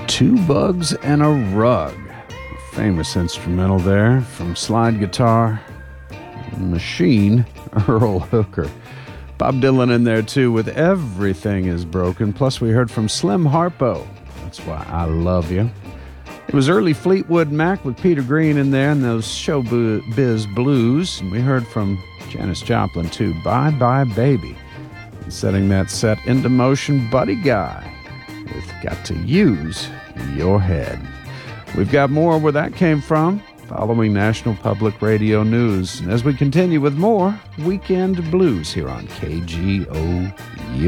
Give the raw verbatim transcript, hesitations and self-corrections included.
Two Bugs and a Rug. A famous instrumental there from slide guitar machine Earl Hooker. Bob Dylan in there too with Everything Is Broken. Plus we heard from Slim Harpo. That's Why I Love You. It was early Fleetwood Mac with Peter Green in there and those Showbiz Blues. And we heard from Janis Joplin too. Bye Bye Baby. And setting that set into motion, Buddy Guy with Got to Use Your Head. We've got more where that came from following National Public Radio News. And as we continue with more Weekend Blues here on K G O U.